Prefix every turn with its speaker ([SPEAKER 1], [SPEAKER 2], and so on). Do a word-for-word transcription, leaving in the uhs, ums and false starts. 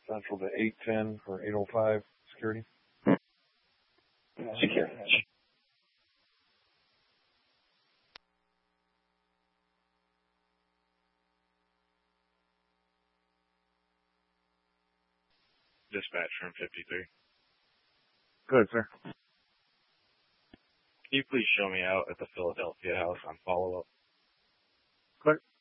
[SPEAKER 1] Central to eight ten or eight oh five security.
[SPEAKER 2] Security.
[SPEAKER 3] Dispatch from fifty-three.
[SPEAKER 1] Good, sir.
[SPEAKER 3] Can you please show me out at the Philadelphia house on follow-up?
[SPEAKER 1] Clear.